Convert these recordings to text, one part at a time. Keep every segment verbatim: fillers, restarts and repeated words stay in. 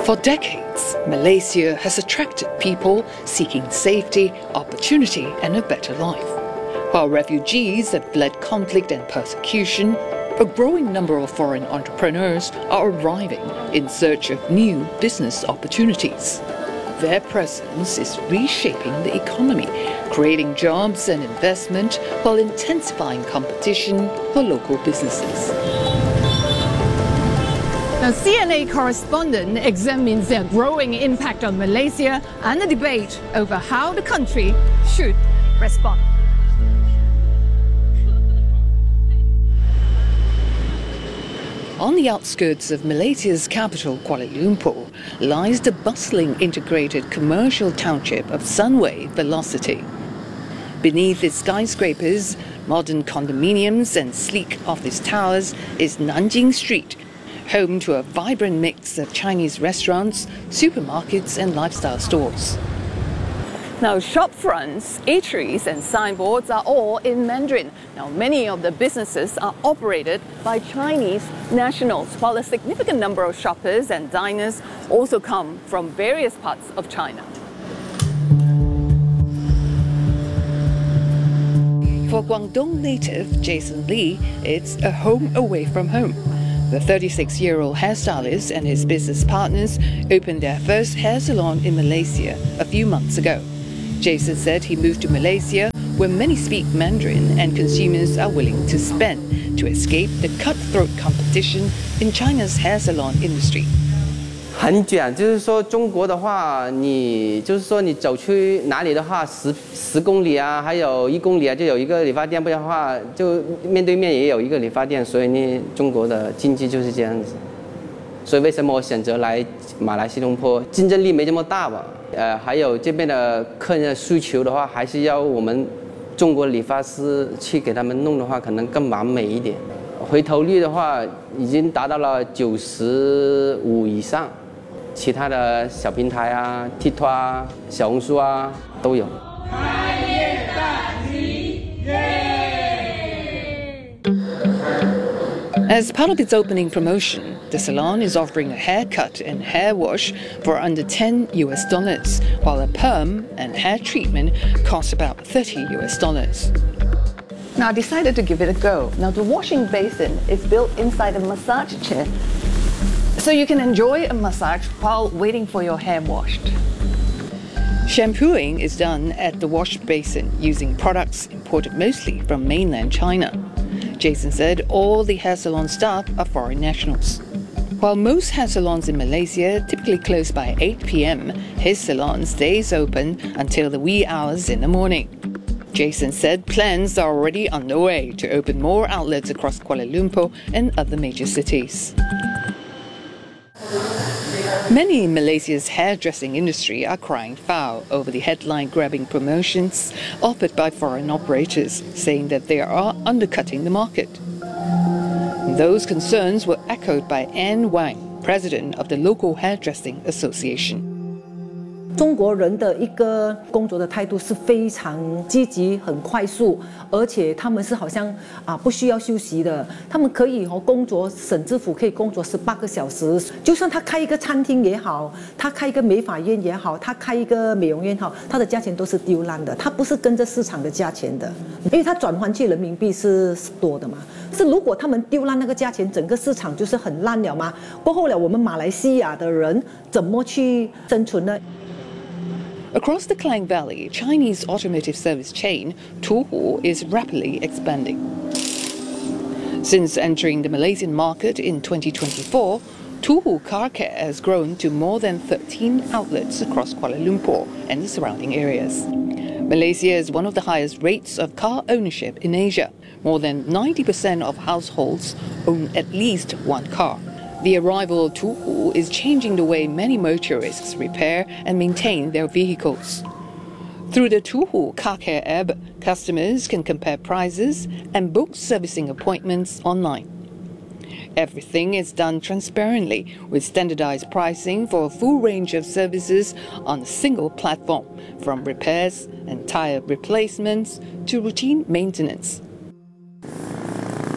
For decades, Malaysia has attracted people seeking safety, opportunity, and a better life. While refugees have fled conflict and persecution, a growing number of foreign entrepreneurs are arriving in search of new business opportunities. Their presence is reshaping the economy, creating jobs and investment while intensifying competition for local businesses. Now, C N A correspondent examines their growing impact on Malaysia and the debate over how the country should respond. On the outskirts of Malaysia's capital, Kuala Lumpur, lies the bustling integrated commercial township of Sunway Velocity. Beneath its skyscrapers, modern condominiums and sleek office towers is Nanjing Street, home to a vibrant mix of Chinese restaurants, supermarkets and lifestyle stores. Now, shop fronts, eateries and signboards are all in Mandarin. Now, many of the businesses are operated by Chinese nationals, while a significant number of shoppers and diners also come from various parts of China. For Guangdong native Jason Lee, it's a home away from home. The thirty-six-year-old hairstylist and his business partners opened their first hair salon in Malaysia a few months ago. Jason said he moved to Malaysia where many speak Mandarin and consumers are willing to spend to escape the cutthroat competition in China's hair salon industry. 很卷，就是说中国的话，你就是说你走去哪里的话，十十公里啊，还有一公里啊，就有一个理发店，不然的话就面对面也有一个理发店，所以呢，中国的经济就是这样子。所以为什么我选择来马来西亚东坡？竞争力没这么大吧？呃，还有这边的客人的需求的话，还是要我们中国理发师去给他们弄的话，可能更完美一点。回头率的话，已经达到了九十五以上。 其他的小平台啊、TikTok 啊、小红书啊都有。 As part of its opening promotion, the salon is offering a haircut and hair wash for under ten U S dollars, while a perm and hair treatment costs about thirty U S dollars. Now I decided to give it a go. Now the washing basin is built inside a massage chair, so you can enjoy a massage while waiting for your hair washed. Shampooing is done at the wash basin using products imported mostly from mainland China. Jason said all the hair salon staff are foreign nationals. While most hair salons in Malaysia typically close by eight p m, his salon stays open until the wee hours in the morning. Jason said plans are already underway to open more outlets across Kuala Lumpur and other major cities. Many in Malaysia's hairdressing industry are crying foul over the headline-grabbing promotions offered by foreign operators, saying that they are undercutting the market. Those concerns were echoed by Anne Wang, president of the local hairdressing association. 中国人的一个工作的态度是非常积极、很快速，而且他们是好像啊不需要休息的，他们可以哦工作，省政府可以工作十八个小时，就算他开一个餐厅也好，他开一个美发院也好，他开一个美容院也好，他的价钱都是丢烂的，他不是跟着市场的价钱的，因为他转换去人民币是多的嘛。是如果他们丢烂那个价钱，整个市场就是很烂了嘛。过后了，我们马来西亚的人怎么去生存呢？ Across the Klang Valley, Chinese automotive service chain Tuhu is rapidly expanding. Since entering the Malaysian market in twenty twenty-four, Tuhu Car Care has grown to more than thirteen outlets across Kuala Lumpur and the surrounding areas. Malaysia is one of the highest rates of car ownership in Asia. More than ninety percent of households own at least one car. The arrival of Tuhu is changing the way many motorists repair and maintain their vehicles. Through the Tuhu Car Care app, customers can compare prices and book servicing appointments online. Everything is done transparently with standardized pricing for a full range of services on a single platform, from repairs and tire replacements to routine maintenance.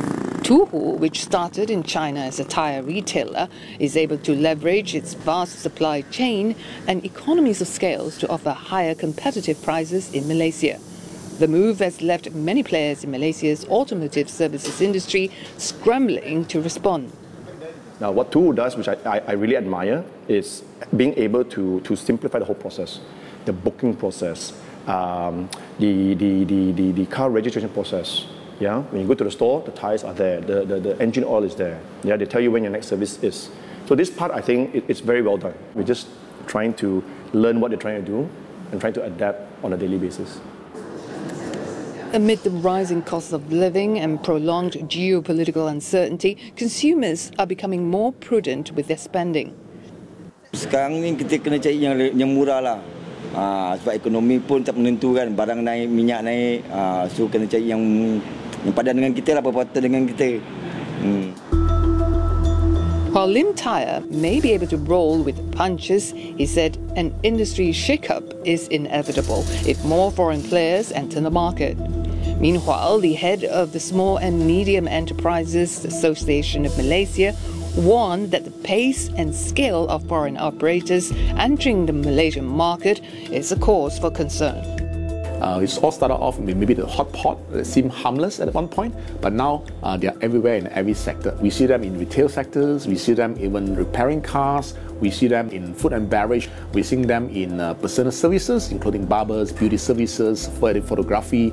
Tuhu, which started in China as a tire retailer, is able to leverage its vast supply chain and economies of scale to offer higher competitive prices in Malaysia. The move has left many players in Malaysia's automotive services industry scrambling to respond. Now, what Tuhu does, which I, I, I really admire, is being able to, to simplify the whole process, the booking process, um, the, the, the, the, the car registration process. Yeah, when you go to the store, the tires are there, the, the, the engine oil is there. Yeah, they tell you when your next service is. So this part, I think, it, it's very well done. We're just trying to learn what they're trying to do and trying to adapt on a daily basis. Amid the rising cost of living and prolonged geopolitical uncertainty, consumers are becoming more prudent with their spending. Sekarang ni kita kena cari yang yang murah lah. Ah, sebab ekonomi pun tak menentu kan, barang naik, minyak naik, ah, so kena cari yang yang padan dengan kita lah, berpatut dengan kita. Hmm. While Lim Tire may be able to roll with the punches, he said an industry shake-up is inevitable if more foreign players enter the market. Meanwhile, the head of the Small and Medium Enterprises Association of Malaysia warned that the pace and scale of foreign operators entering the Malaysian market is a cause for concern. Uh, it's all started off with maybe the hot pot that seemed harmless at one point, but now uh, they are everywhere in every sector. We see them in retail sectors, we see them even repairing cars, we see them in food and beverage, we see them in uh, personal services, including barbers, beauty services, photography,